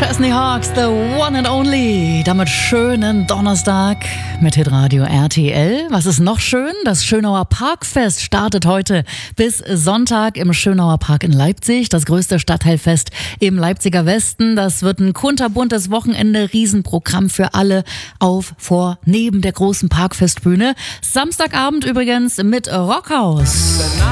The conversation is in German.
Chesney Hawks, the one and only. Damit schönen Donnerstag mit Hitradio RTL. Was ist noch schön? Das Schönauer Parkfest startet heute bis Sonntag im Schönauer Park in Leipzig. Das größte Stadtteilfest im Leipziger Westen. Das wird ein kunterbuntes Wochenende, Riesenprogramm für alle neben der großen Parkfestbühne. Samstagabend übrigens mit Rockhaus.